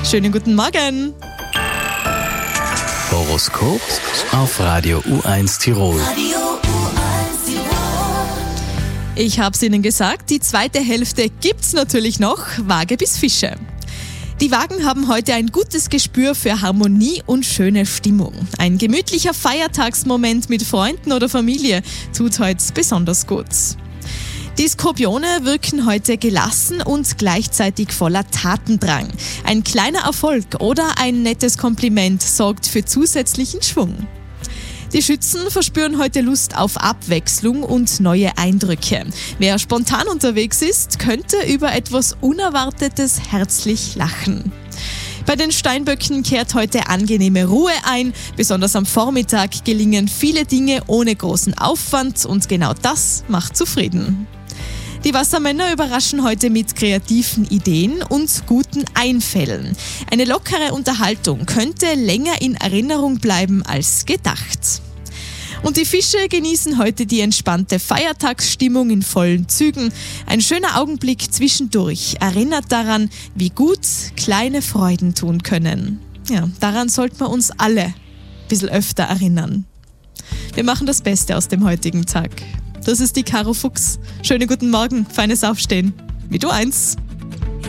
Schönen guten Morgen. Horoskop auf Radio U1 Tirol. Ich habe es Ihnen gesagt, die zweite Hälfte gibt's natürlich noch, Waage bis Fische. Die Wagen haben heute ein gutes Gespür für Harmonie und schöne Stimmung. Ein gemütlicher Feiertagsmoment mit Freunden oder Familie tut heute besonders gut. Die Skorpione wirken heute gelassen und gleichzeitig voller Tatendrang. Ein kleiner Erfolg oder ein nettes Kompliment sorgt für zusätzlichen Schwung. Die Schützen verspüren heute Lust auf Abwechslung und neue Eindrücke. Wer spontan unterwegs ist, könnte über etwas Unerwartetes herzlich lachen. Bei den Steinböcken kehrt heute angenehme Ruhe ein. Besonders am Vormittag gelingen viele Dinge ohne großen Aufwand und genau das macht zufrieden. Die Wassermänner überraschen heute mit kreativen Ideen und guten Einfällen. Eine lockere Unterhaltung könnte länger in Erinnerung bleiben als gedacht. Und die Fische genießen heute die entspannte Feiertagsstimmung in vollen Zügen. Ein schöner Augenblick zwischendurch erinnert daran, wie gut kleine Freuden tun können. Ja, daran sollten wir uns alle ein bisschen öfter erinnern. Wir machen das Beste aus dem heutigen Tag. Das ist die Caro Fuchs. Schönen guten Morgen, feines Aufstehen. Mit U1.